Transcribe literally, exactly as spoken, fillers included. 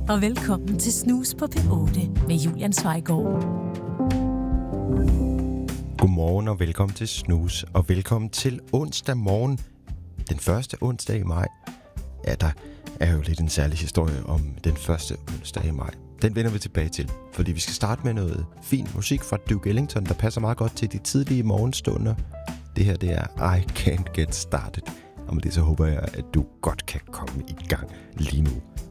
og velkommen til Snus på P otte med Julian Zweigård. Godmorgen og velkommen til Snus, og velkommen til onsdag morgen, den første onsdag i maj. Ja, der er jo lidt en særlig historie om den første onsdag i maj. Den vender vi tilbage til, fordi vi skal starte med noget fin musik fra Duke Ellington, der passer meget godt til de tidlige morgenstunder. Det her, det er I Can't Get Started, og med det så håber jeg, at du godt kan komme i gang lige nu.